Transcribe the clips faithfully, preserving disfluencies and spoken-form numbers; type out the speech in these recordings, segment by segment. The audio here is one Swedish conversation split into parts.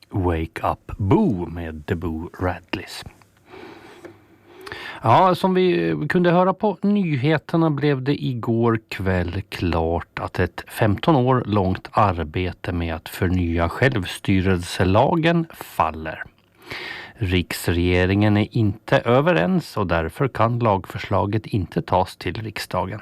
Wake Up Boo med The Boo Radleys. Ja, som vi kunde höra på nyheterna blev det igår kväll klart att ett femton år långt arbete med att förnya självstyrelselagen faller. Riksregeringen är inte överens och därför kan lagförslaget inte tas till riksdagen.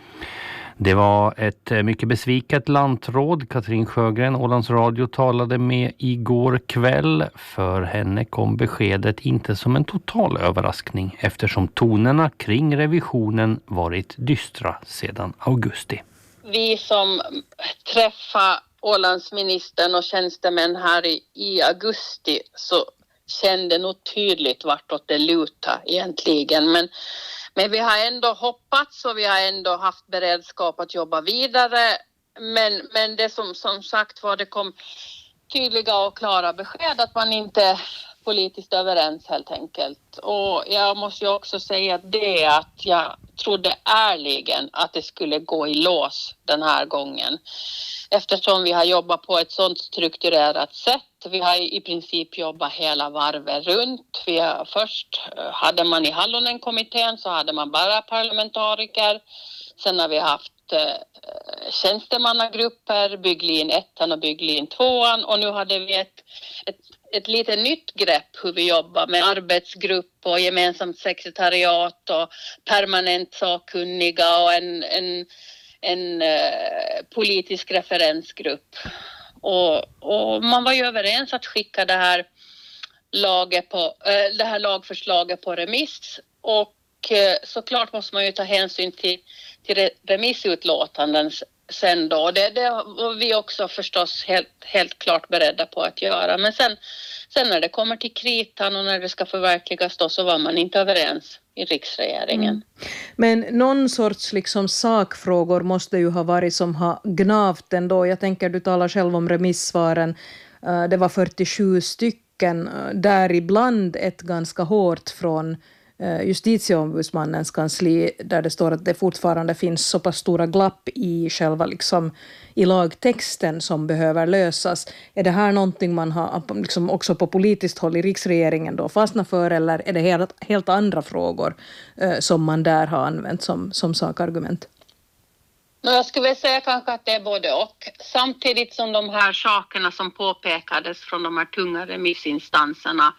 Det var ett mycket besviket lantråd Katrin Sjögren, Ålands Radio, talade med igår kväll. För henne kom beskedet inte som en total överraskning eftersom tonerna kring revisionen varit dystra sedan augusti. Vi som träffade Ålandsministern och tjänstemän här i, i augusti så kände nog tydligt vartåt det lutar egentligen. Men Men vi har ändå hoppats och vi har ändå haft beredskap att jobba vidare. Men, men det som, som sagt var, det kom tydliga och klara besked att man inte är politiskt överens helt enkelt. Och jag måste ju också säga det att jag trodde ärligen att det skulle gå i lås den här gången. Eftersom vi har jobbat på ett sådant strukturerat sätt. Vi har i princip jobbat hela varvet runt. Vi har, först hade man i Hallonen-kommittén så hade man bara parlamentariker. Sen har vi haft eh, tjänstemannagrupper, bygglin ettan och bygglin tvåan. Och nu hade vi ett, ett, ett lite nytt grepp hur vi jobbar med arbetsgrupp och gemensamt sekretariat och permanent sakkunniga och en, en, en eh, politisk referensgrupp. Och, och man var ju överens att skicka det här, laget på, äh, det här lagförslaget på remiss. Och äh, såklart måste man ju ta hänsyn till, till remissutlåtanden sen då. Det, det var vi också förstås helt, helt klart beredda på att göra. Men sen, sen när det kommer till kritan och när det ska förverkligas då så var man inte överens i riksregeringen. Mm. Men någon sorts liksom sakfrågor måste ju ha varit som har gnavt ändå. Jag tänker, du talar själv om remissvaren. Det var fyrtiosju stycken, däribland ett ganska hårt från justitieombudsmannens kansli där det står att det fortfarande finns så pass stora glapp i själva liksom, i lagtexten som behöver lösas. Är det här någonting man har liksom, också på politiskt håll i riksregeringen då fastnat för, eller är det helt, helt andra frågor eh, som man där har använt som, som sakargument? Jag skulle vilja säga kanske att det är både och. Samtidigt som de här sakerna som påpekades från de här tunga remissinstanserna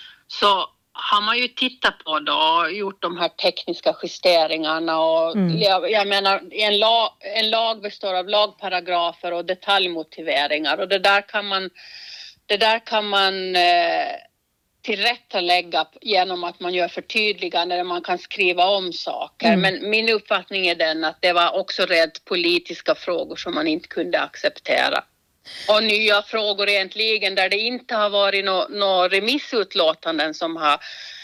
så har man ju tittat på då och gjort de här tekniska justeringarna och mm. jag, jag menar en lag, en lag består av lagparagrafer och detaljmotiveringar och det där kan man det där kan man eh, tillrättalägga genom att man gör förtydligande där man kan skriva om saker. Mm. Men min uppfattning är den att det var också rent politiska frågor som man inte kunde acceptera. Och nya frågor egentligen där det inte har varit några no remissutlåtanden som har,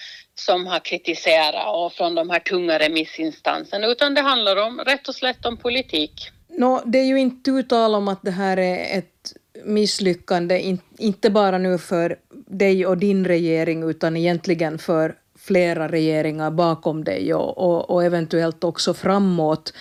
som har kritiserat och från de här tunga remissinstanserna utan det handlar om rätt och slätt om politik. No, det är ju inte uttal om att det här är ett misslyckande, in, inte bara nu för dig och din regering utan egentligen för flera regeringar bakom dig och, och, och eventuellt också framåt.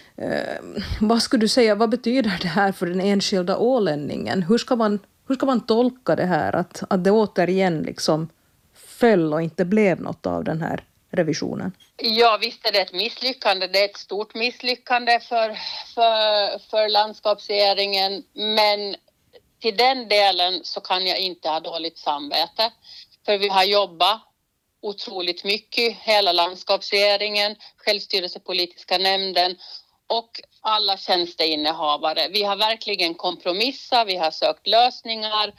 Eh, vad skulle du säga, vad betyder det här för den enskilda ålänningen? Hur ska man, hur ska man tolka det här att, att det återigen liksom föll och inte blev något av den här revisionen? Ja, visst är det ett misslyckande. Det är ett stort misslyckande för, för, för landskapsregeringen. Men till den delen så kan jag inte ha dåligt samvete. För vi har jobbat otroligt mycket, hela landskapsregeringen, självstyrelsepolitiska nämnden och alla tjänsteinnehavare. Vi har verkligen kompromissat, vi har sökt lösningar.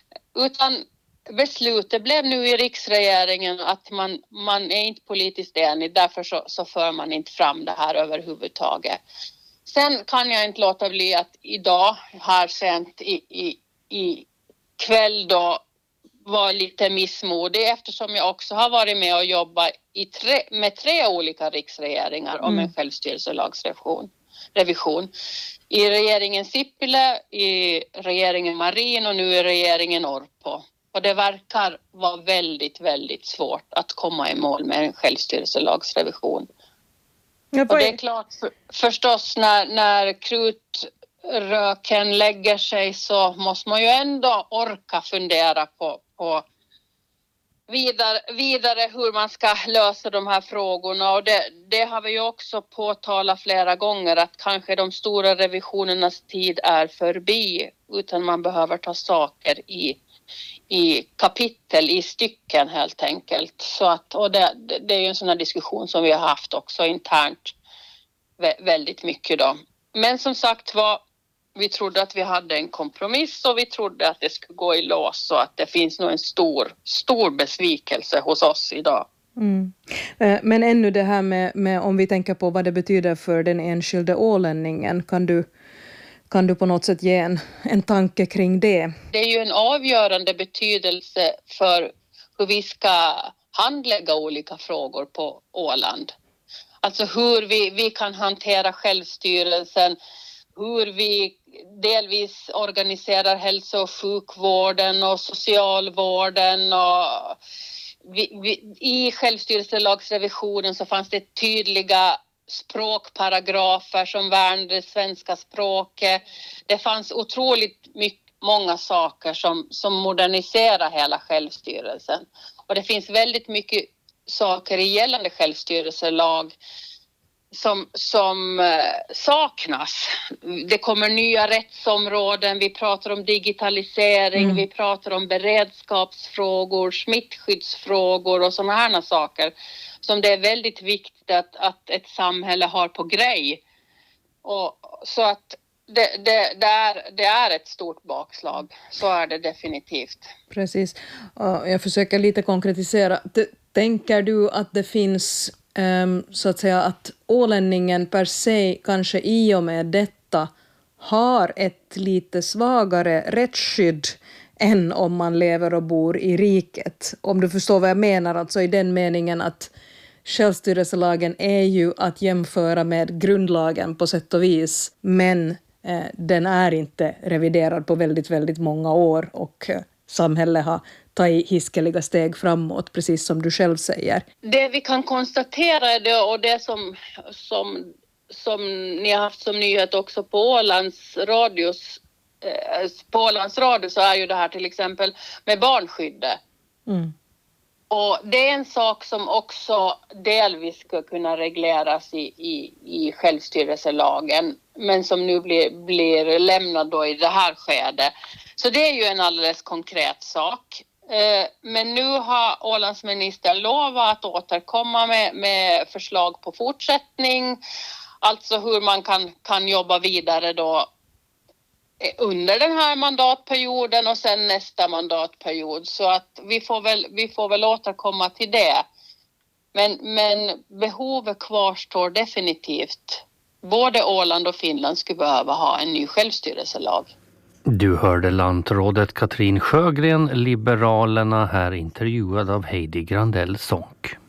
Utan beslutet blev nu i riksregeringen att man, man är inte politiskt enig, därför så, så för man inte fram det här överhuvudtaget. Sen kan jag inte låta bli att idag, här sent i, i, i kväll då, var lite missmodig eftersom jag också har varit med och jobbat i tre, med tre olika riksregeringar om mm. en självstyrelselagsrevision. Revision. I regeringen Sipilä, i regeringen Marin och nu i regeringen Orpo. Och det verkar vara väldigt, väldigt svårt att komma i mål med en självstyrelselagsrevision. Ja, och det är klart för, förstås när, när krut röken lägger sig så måste man ju ändå orka fundera på, på vidare, vidare hur man ska lösa de här frågorna. Och det, det har vi ju också påtalat flera gånger, att kanske de stora revisionernas tid är förbi, utan man behöver ta saker i, i kapitel, i stycken helt enkelt. Så att, och det, det är ju en sån här diskussion som vi har haft också internt väldigt mycket då. Men som sagt var, vi trodde att vi hade en kompromiss och vi trodde att det skulle gå i lås, så att det finns nog en stor, stor besvikelse hos oss idag. Mm. Men ännu det här med, med om vi tänker på vad det betyder för den enskilde ålänningen, kan du, kan du på något sätt ge en, en tanke kring det? Det är ju en avgörande betydelse för hur vi ska handlägga olika frågor på Åland. Alltså hur vi, vi kan hantera självstyrelsen, hur vi delvis organiserar hälso- och sjukvården och socialvården. Och vi, vi, i självstyrelselagsrevisionen så fanns det tydliga språkparagrafer som värnade svenska språket. Det fanns otroligt mycket, många saker som, som moderniserar hela självstyrelsen. Och det finns väldigt mycket saker i gällande självstyrelselag som, som eh, saknas. Det kommer nya rättsområden, vi pratar om digitalisering, mm. vi pratar om beredskapsfrågor, smittskyddsfrågor och sådana här saker som det är väldigt viktigt att, att ett samhälle har på grej. Och, så att det, det, det, är, det är ett stort bakslag, så är det definitivt. Precis, jag försöker lite konkretisera. Tänker du att det finns um, så att säga att ålänningen per se kanske i och med detta har ett lite svagare rättsskydd än om man lever och bor i riket? Om du förstår vad jag menar, alltså i den meningen att självstyrelselagen är ju att jämföra med grundlagen på sätt och vis, men eh, den är inte reviderad på väldigt, väldigt många år och eh, samhället har tagit hiskeliga steg framåt, precis som du själv säger. Det vi kan konstatera är det, och det som, som, som ni har haft som nyhet också på Ålands radios, eh, på Ålands radio, så är ju det här till exempel med barnskyddet. Mm. Och det är en sak som också delvis ska kunna regleras i, i, i självstyrelselagen, men som nu blir, blir lämnad då i det här skedet. Så det är ju en alldeles konkret sak. Men nu har Ålandsministern lovat att återkomma med, med förslag på fortsättning. Alltså hur man kan, kan jobba vidare då under den här mandatperioden och sen nästa mandatperiod. Så att vi får väl, vi får väl återkomma till det. Men, men behovet kvarstår definitivt. Både Åland och Finland skulle behöva ha en ny självstyrelselag. Du hörde lantrådet Katrin Sjögren, Liberalerna, här intervjuad av Heidi Grandell Sonck.